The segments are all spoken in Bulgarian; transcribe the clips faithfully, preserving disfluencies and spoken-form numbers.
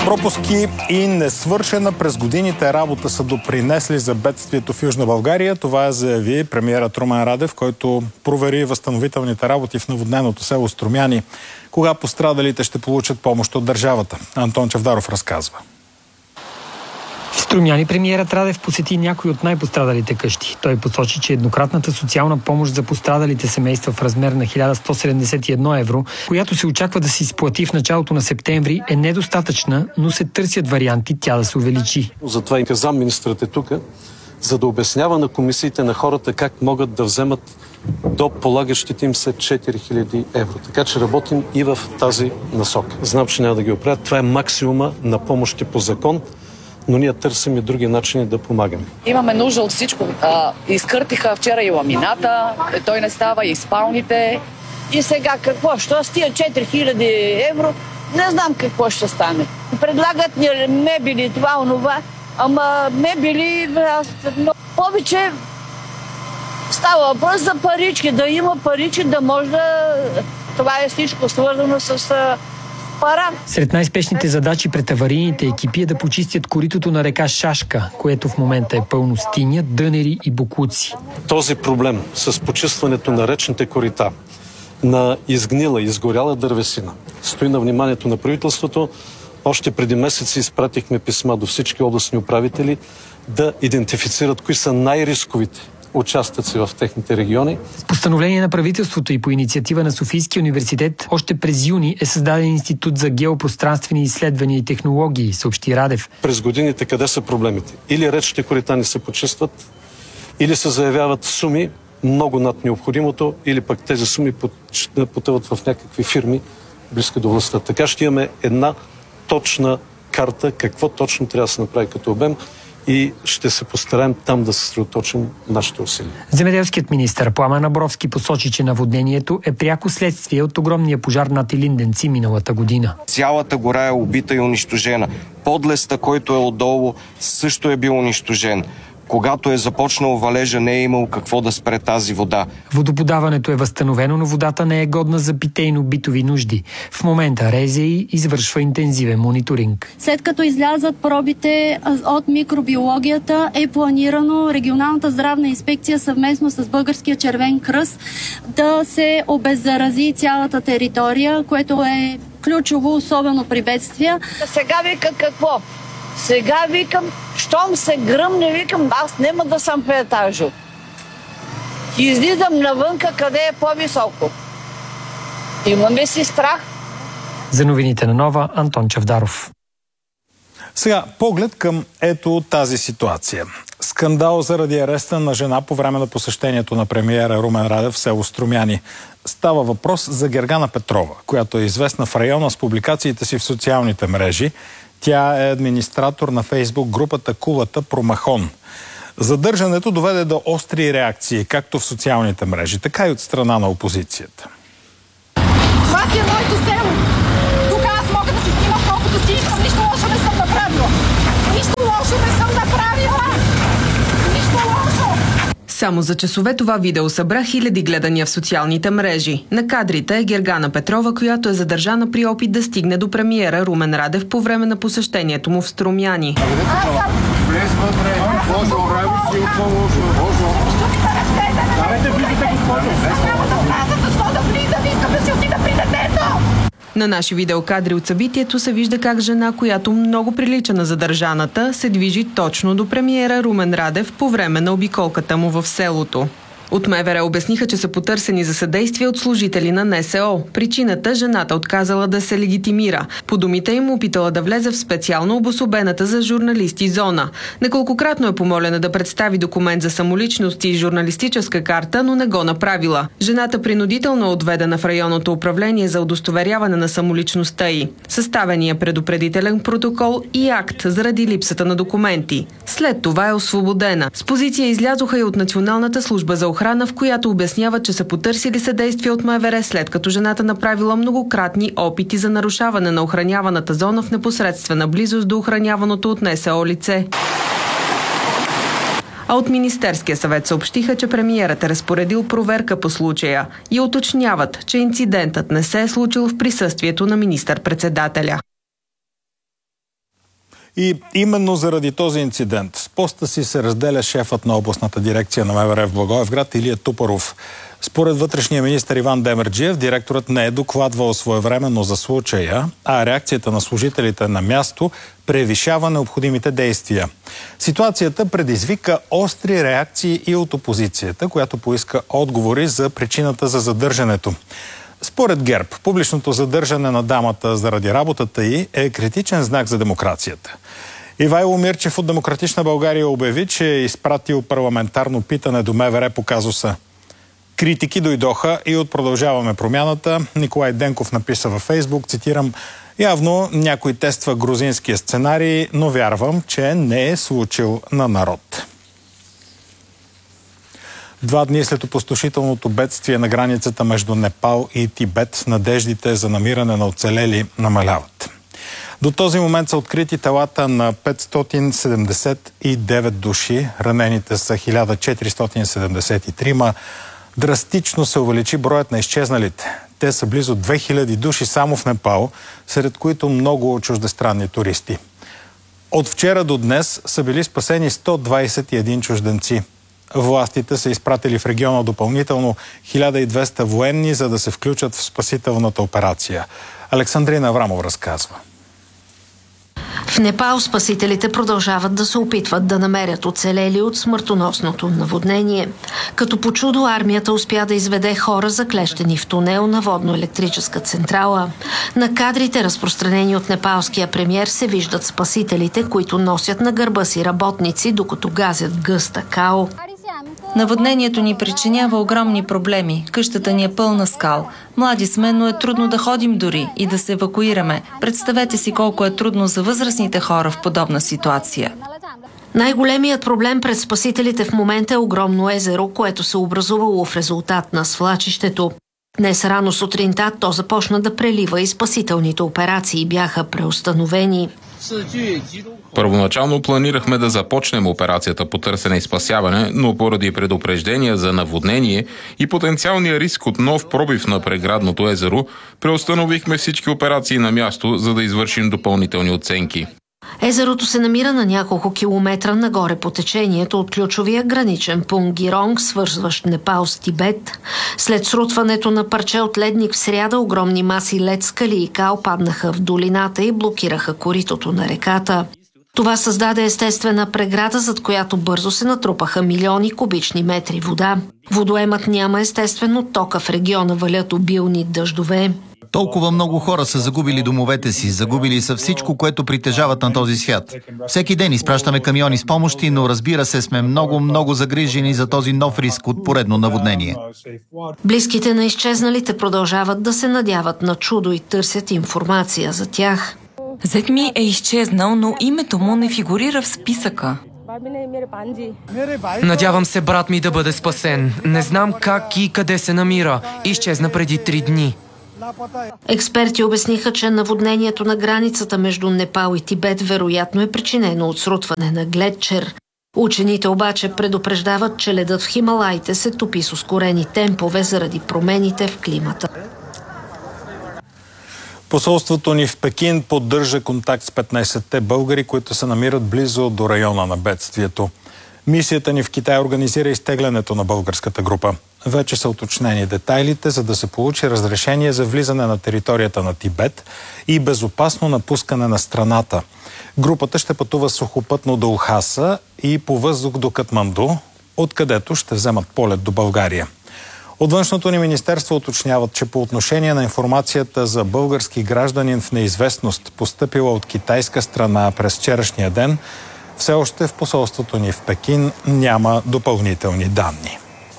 Пропуски и несвършена през годините работа са допринесли за бедствието в Южна България. Това заяви премиерът Румен Радев, който провери възстановителните работи в наводненото село Струмяни. Кога пострадалите ще получат помощ от държавата? Антон Чавдаров разказва. В Струмяни премиерът Радев посети някои от най-пострадалите къщи. Той посочи, че еднократната социална помощ за пострадалите семейства в размер на хиляда сто седемдесет и едно евро, която се очаква да се изплати в началото на септември, е недостатъчна, но се търсят варианти тя да се увеличи. Затова и казам, министърът е тук, за да обяснява на комисиите, на хората как могат да вземат до полагащите им се четири хиляди евро. Така че работим и в тази насока. Знам, че няма да ги оправят. Това е максимума на помощи по закон, но ние търсим и други начини да помагаме. Имаме нужда от всичко. А, изкъртиха вчера и ламината, той не става, и спалните. И сега какво? Що с тия четири хиляди евро? Не знам какво ще стане. Предлагат ни мебели, това, онова, ама мебели, аз но повече става въпрос за парички, да има парички, да може да... Това е всичко свързано с пара. Сред най-спешните задачи пред аварийните екипи е да почистят коритото на река Шашка, което в момента е пълно с тиня, дънери и боклуци. Този проблем с почистването на речните корита, на изгнила, изгоряла дървесина, стои на вниманието на правителството. Още преди месеци изпратихме писма до всички областни управители да идентифицират кои са най-рисковите участъци в техните региони. С постановление на правителството и по инициатива на Софийския университет още през юни е създаден Институт за геопространствени изследвания и технологии, съобщи Радев. През годините къде са проблемите? Или речните корита не се почистват, или се заявяват суми много над необходимото, или пък тези суми потъват в някакви фирми близко до властта. Така ще имаме една точна карта какво точно трябва да се направи като обем и ще се постараем там да се съсредоточим нашите усилия. Земеделският министър Пламен Абровски посочи, че наводнението е пряко следствие от огромния пожар над Илинденци миналата година. Цялата гора е убита и унищожена. Подлеста, който е отдолу, също е бил унищожен. Когато е започнал валежа, не е имал какво да спре тази вода. Водоподаването е възстановено, но водата не е годна за питейно-битови нужди. В момента РЗИ извършва интензивен мониторинг. След като излязат пробите от микробиологията, е планирано регионалната здравна инспекция съвместно с Българския червен кръст да се обеззарази цялата територия, което е ключово, особено при бедствия. Сега вика какво? Сега викам, щом се гръмне, викам, аз няма да съм в етажо. Излизам навънка, къде е по-високо. Имаме си страх. За новините на Нова, Антон Чавдаров. Сега поглед към ето тази ситуация. Скандал заради ареста на жена по време на посещението на премиера Румен Радев в село Струмяни. Става въпрос за Гергана Петрова, която е известна в района с публикациите си в социалните мрежи. Тя е администратор на Фейсбук групата Кулата Промахон. Задържането доведе до остри реакции, както в социалните мрежи, така и от страна на опозицията. Това си е моето село. Тук аз мога да си снимам колкото си искам. Нищо лошо не съм направила. Нищо лошо не съм направила. Нищо лошо. Само за часове това видео събра хиляди гледания в социалните мрежи. На кадрите е Гергана Петрова, която е задържана при опит да стигне до премиера Румен Радев по време на посещението му в Струмяни. На наши видеокадри от събитието се вижда как жена, която много прилича на задържаната, се движи точно до премиера Румен Радев по време на обиколката му в селото. От МВР обясниха, че са потърсени за съдействие от служители на НСО. Причината жената отказала да се легитимира. По думите им опитала да влезе в специално обособената за журналисти зона. Неколкократно е помолена да представи документ за самоличност и журналистическа карта, но не го направила. Жената принудително е отведена в районното управление за удостоверяване на самоличността й. Съставения предупредителен протокол и акт заради липсата на документи. След това е освободена. С позиция излязоха и от Националната служба за охрана, в която обясняват, че са потърсили съдействие от МВР, след като жената направила многократни опити за нарушаване на охраняваната зона в непосредствена близост до охраняваното от НСО лице. А от Министерския съвет съобщиха, че премиерът е разпоредил проверка по случая и уточняват, че инцидентът не се е случил в присъствието на министър-председателя. И именно заради този инцидент с поста си се разделя шефът на областната дирекция на МВР в Благоевград Илия Тупаров. Според вътрешния министър Иван Демерджиев, директорът не е докладвал своевременно за случая, а реакцията на служителите на място превишава необходимите действия. Ситуацията предизвика остри реакции и от опозицията, която поиска отговори за причината за задържането. Според ГЕРБ, публичното задържане на дамата заради работата й е критичен знак за демокрацията. Ивайло Мирчев от Демократична България обяви, че е изпратил парламентарно питане до МВР по казуса. Критики дойдоха и от Продължаваме промяната. Николай Денков написа във Фейсбук, цитирам: "Явно някой тества грузинския сценарий, но вярвам, че не е случил на народ." Два дни след опустошителното бедствие на границата между Непал и Тибет, надеждите за намиране на оцелели намаляват. До този момент са открити телата на петстотин седемдесет и девет души, ранените са хиляда четиристотин седемдесет и три. Драстично се увеличи броят на изчезналите. Те са близо две хиляди души само в Непал, сред които много чуждестранни туристи. От вчера до днес са били спасени сто двадесет и един чужденци. Властите са изпратили в региона допълнително хиляда и двеста военни, за да се включат в спасителната операция. Александрина Аврамов разказва. В Непал спасителите продължават да се опитват да намерят оцелели от смъртоносното наводнение. Като по чудо армията успя да изведе хора заклещени в тунел на водно-електрическа централа. На кадрите, разпространени от непалския премиер, се виждат спасителите, които носят на гърба си работници, докато газят гъста као. Наводнението ни причинява огромни проблеми. Къщата ни е пълна скал. Млади сме, но е трудно да ходим дори и да се евакуираме. Представете си колко е трудно за възрастните хора в подобна ситуация. Най-големият проблем пред спасителите в момента е огромно езеро, което се образувало в резултат на свлачището. Днес рано сутринта то започна да прелива и спасителните операции бяха преустановени. Първоначално планирахме да започнем операцията по търсене и спасяване, но поради предупреждения за наводнение и потенциалния риск от нов пробив на преградното езеро, преустановихме всички операции на място, за да извършим допълнителни оценки. Езерото се намира на няколко километра нагоре по течението от ключовия граничен пункт Гиронг, свързващ Непал с Тибет. След срутването на парче от ледник в сряда, огромни маси лед, скали и кал паднаха в долината и блокираха коритото на реката. Това създаде естествена преграда, зад която бързо се натрупаха милиони кубични метри вода. Водоемът няма, естествено, тока в региона валят обилни дъждове. Толкова много хора са загубили домовете си, загубили са всичко, което притежават на този свят. Всеки ден изпращаме камиони с помощи, но разбира се, сме много, много загрижени за този нов риск от поредно наводнение. Близките на изчезналите продължават да се надяват на чудо и търсят информация за тях. Зет ми е изчезнал, но името му не фигурира в списъка. Надявам се брат ми да бъде спасен. Не знам как и къде се намира. Изчезна преди три дни. Експерти обясниха, че наводнението на границата между Непал и Тибет вероятно е причинено от срутване на гледчер. Учените обаче предупреждават, че ледът в Хималаите се топи с ускорени темпове заради промените в климата. Посолството ни в Пекин поддържа контакт с петнайсетте българи, които се намират близо до района на бедствието. Мисията ни в Китай организира изтеглянето на българската група. Вече са уточнени детайлите, за да се получи разрешение за влизане на територията на Тибет и безопасно напускане на страната. Групата ще пътува сухопътно до Лхаса и по въздух до Катманду, откъдето ще вземат полет до България. От Външното ни министерство уточняват, че по отношение на информацията за български гражданин в неизвестност, постъпила от китайска страна през вчерашния ден, все още в посолството ни в Пекин няма допълнителни данни.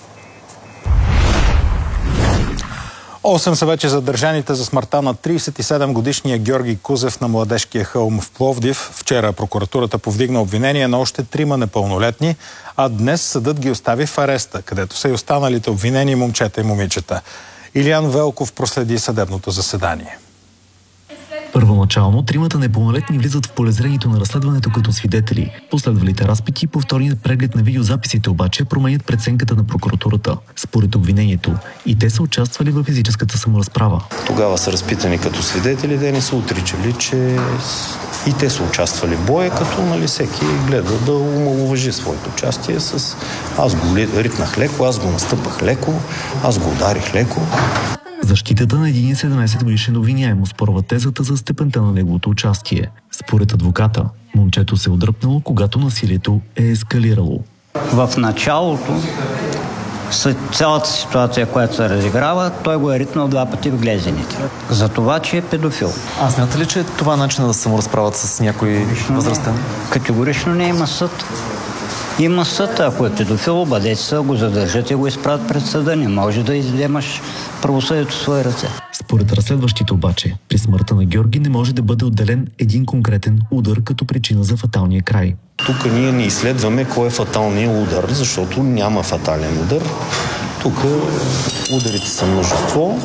Осем са вече задържаните за смъртта на трийсет и седем годишния Георги Кузев на Младежкия хълм в Пловдив. Вчера прокуратурата повдигна обвинение на още трима непълнолетни, а днес съдът ги остави в ареста, където са и останалите обвинени момчета и момичета. Илиян Велков проследи съдебното заседание. Първоначално тримата непълнолетни влизат в полезрението на разследването като свидетели. Последвалите разпити и повторният преглед на видеозаписите обаче променят преценката на прокуратурата. Според обвинението и те са участвали в физическата саморазправа. Тогава са разпитани като свидетели, те не са отричали, че И те са участвали в боя, като нали, всеки гледа да омаловажи своето участие с аз го ритнах леко, аз го настъпах леко, аз го ударих леко. Защитата на един седемнайсет годишен обвиняем оспорва тезата за степента на неговото участие. Според адвоката, момчето се е отдръпнало, когато насилието е ескалирало. В началото, след цялата ситуация, която се разиграва, той го е ритнал два пъти в глезените. За това, че е педофил. А смята ли, че това е начинът да се саморазправят с някой възрастен? Категорично не има съд. Има съд, ако е педофил, бъдете се, го задържат и го изправят пред съда. Не може да изземаш правосъдието в свои ръце. Според разследващите обаче, при смъртта на Георги не може да бъде отделен един конкретен удар като причина за фаталния край. Тук ние не изследваме кой е фаталният удар, защото няма фатален удар. Тук ударите са множество,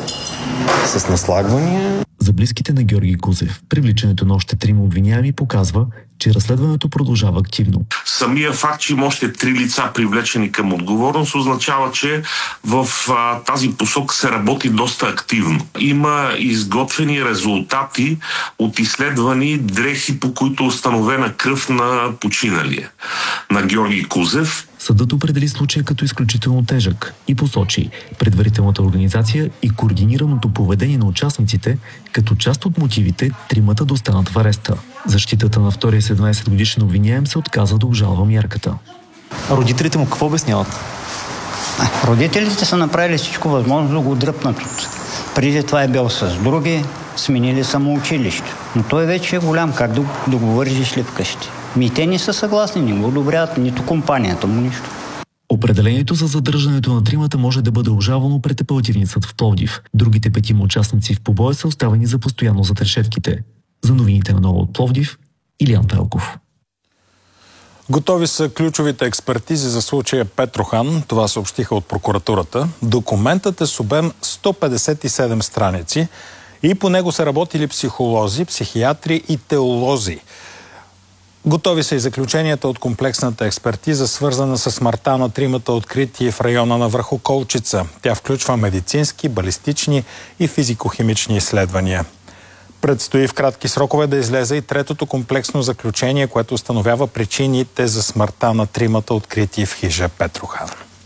с наслагвания. За близките на Георги Кузев, привличането на още трима обвиняеми показва, че разследването продължава активно. Самия факт, че има още три лица привлечени към отговорност, означава, че в а, тази посока се работи доста активно. Има изготвени резултати от изследвани дрехи, по които е установена кръв на починалия, на Георги Кузев. Съдът определи случая като изключително тежък и посочи предварителната организация и координираното поведение на участниците като част от мотивите тримата да останат в ареста. Защитата на втория седемнайсет годишен обвиняем се отказа да обжалва мярката. А родителите му какво обясняват? А, родителите са направили всичко възможно да го дръпнат от. Преди това е бил с други, сменили самоучилище. Но той вече е голям, как да, да го вържиш ли вкъщи? Ми те не са съгласни, не го одобряват нито компанията му, нищо. Определението за задържането на тримата може да бъде обжалвано пред апелативния съд в Пловдив. Другите петима участници в побоя са оставени за постоянно зад решетките. За новините на ново от Пловдив, Илиян Пелков. Готови са ключовите експертизи за случая Петрохан. Това съобщиха от прокуратурата. Документът е с обем сто петдесет и седем страници и по него са работили психолози, психиатри и теолози. Готови са и заключенията от комплексната експертиза, свързана с смъртта на тримата открити в района на Връхоколчица. Тя включва медицински, балистични и физико-химични изследвания. Предстои в кратки срокове да излезе и третото комплексно заключение, което установява причините за смъртта на тримата открити в хижа Петрохан.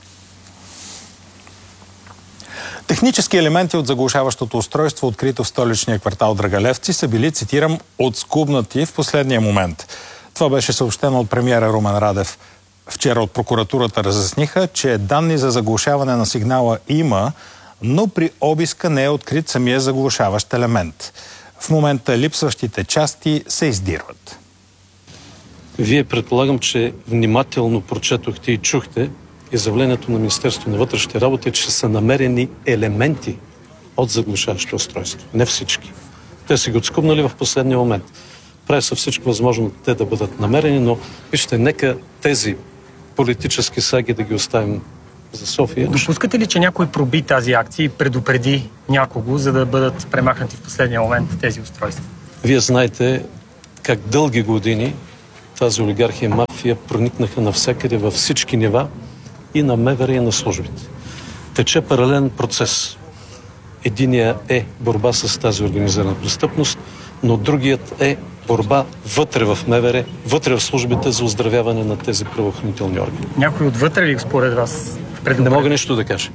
Технически елементи от заглушаващото устройство, открито в столичния квартал Драгалевци, са били, цитирам, отскубнати в последния момент. Това беше съобщено от премиера Румен Радев. Вчера от прокуратурата разясниха, че данни за заглушаване на сигнала има, но при обиска не е открит самия заглушаващ елемент. В момента липсващите части се издирват. Вие предполагам, че внимателно прочетохте и чухте изявлението на Министерството на вътрешните работи, че са намерени елементи от заглушаващо устройство. Не всички. Те са ги отскубнали в последния момент. Прави са всичко възможно те да бъдат намерени, но вижте, нека тези политически саги да ги оставим за София. Допускате ли, че някой проби тази акция и предупреди някого, за да бъдат премахнати в последния момент тези устройства? Вие знаете как дълги години тази олигархия и мафия проникнаха навсякъде във всички нива и на МВР и на службите. Тече паралелен процес. Единият е борба с тази организирана престъпност, но другият е борба вътре в МВР, вътре в службите за оздравяване на тези правоохранителни органи. Някой отвътре ли според вас? Не мога нищо да кажа.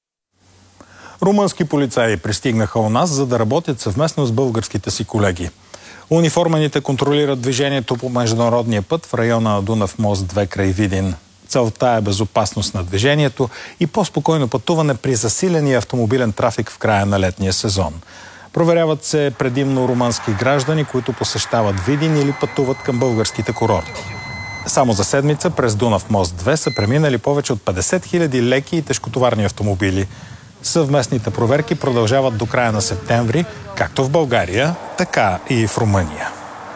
Румънски полицаи пристигнаха у нас, за да работят съвместно с българските си колеги. Униформените контролират движението по международния път в района на Дунав мост две край Видин. Целта е безопасност на движението и по-спокойно пътуване при засиления автомобилен трафик в края на летния сезон. Проверяват се предимно румънски граждани, които посещават Видин или пътуват към българските курорти. Само за седмица през Дунав мост две са преминали повече от петдесет хиляди леки и тежкотоварни автомобили. Съвместните проверки продължават до края на септември, както в България, така и в Румъния.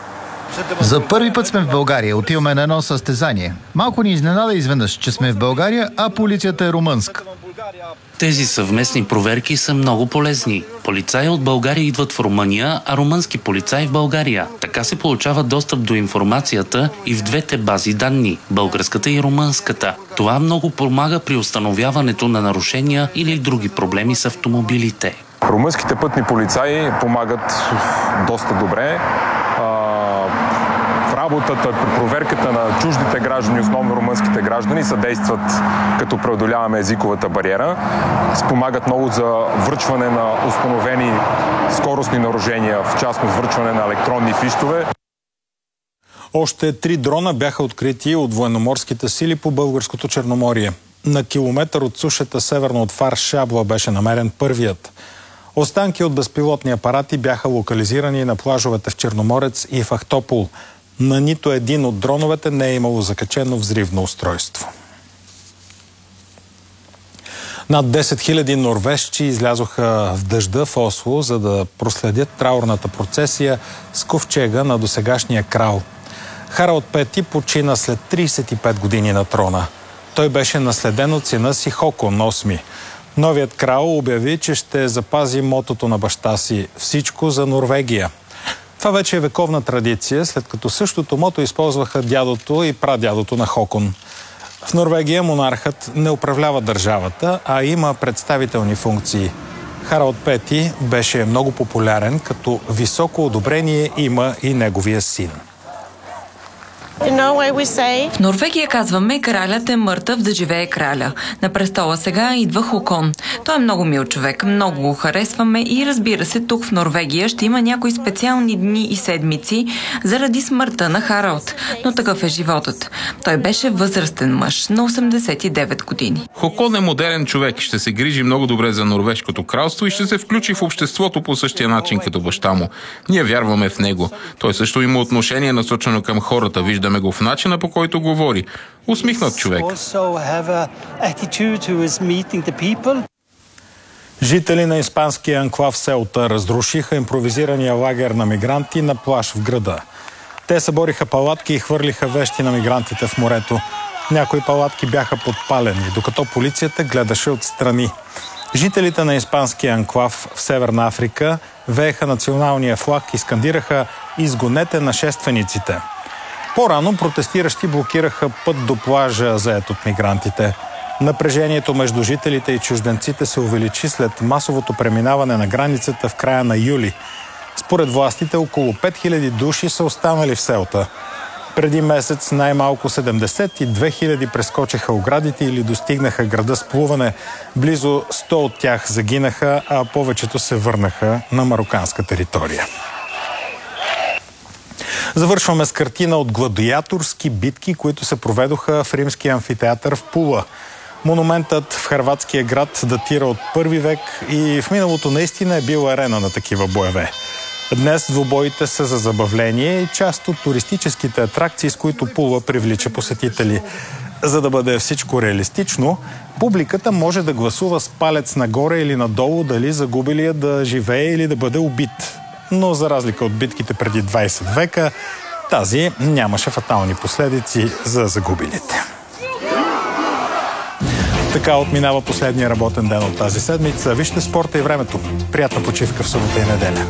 За първи път сме в България. Отиваме на едно състезание. Малко ни изненада изведнъж, че сме в България, а полицията е румънска. Тези съвместни проверки са много полезни. Полицаи от България идват в Румъния, а румънски полицаи в България. Така се получава достъп до информацията и в двете бази данни – българската и румънската. Това много помага при установяването на нарушения или други проблеми с автомобилите. Румънските пътни полицаи помагат доста добре. работата при проверката на чуждите граждани, основно румънските граждани, съдействат като преодоляваме езиковата бариера. Спомагат много за връчване на установени скоростни нарушения, в частност връчване на електронни фищове. Още три дрона бяха открити от военноморските сили по българското Черноморие. На километър от сушата северно от Фар Шабла беше намерен първият. Останки от безпилотни апарати бяха локализирани на плажовете в Черноморец и в Ахтопол. На нито един от дроновете не е имало закачено взривно устройство. Над десет хиляди норвежци излязоха в дъжда в Осло, за да проследят траурната процесия с ковчега на досегашния крал. Харалд Пети почина след трийсет и пет години на трона. Той беше наследен от сина си Хокон осми. Новият крал обяви, че ще запази мотото на баща си «Всичко за Норвегия». Това вече е вековна традиция, след като същото мото използваха дядото и прадядото на Хокон. В Норвегия монархът не управлява държавата, а има представителни функции. Харалд Пети беше много популярен, като високо одобрение има и неговия син. В Норвегия казваме, кралят е мъртъв, да живее краля. На престола сега идва Хокон. Той е много мил човек, много го харесваме и разбира се, тук в Норвегия ще има някои специални дни и седмици заради смъртта на Харалд. Но такъв е животът. Той беше възрастен мъж на осемдесет и девет години. Хокон е модерен човек, ще се грижи много добре за норвежкото кралство и ще се включи в обществото по същия начин като баща му. Ние вярваме в него. Той също има отношение насочено към хората. Виждаме го в начина, по който говори. Усмихнат човек. Жители на испанския анклав Селта разрушиха импровизирания лагер на мигранти на плаж в града. Те събориха палатки и хвърлиха вещи на мигрантите в морето. Някои палатки бяха подпалени, докато полицията гледаше отстрани. Жителите на испанския анклав в Северна Африка вееха националния флаг и скандираха «Изгонете нашествениците». По-рано протестиращи блокираха път до плажа, зает от мигрантите. Напрежението между жителите и чужденците се увеличи след масовото преминаване на границата в края на юли. Според властите, около пет хиляди души са останали в Селта. Преди месец най-малко седемдесет и две хиляди прескочиха оградите или достигнаха града с плуване. Близо сто от тях загинаха, а повечето се върнаха на мароканска територия. Завършваме с картина от гладиаторски битки, които се проведоха в римския амфитеатър в Пула. Монументът в хърватския град датира от първи век и в миналото наистина е бил арена на такива боеве. Днес двубоите са за забавление и част от туристическите атракции, с които Пула привлича посетители. За да бъде всичко реалистично, публиката може да гласува с палец нагоре или надолу дали загубилия да живее или да бъде убит. Но за разлика от битките преди двайсет века, тази нямаше фатални последици за загубилите. Така отминава последния работен ден от тази седмица. Вижте спорта и времето. Приятна почивка в събота и неделя.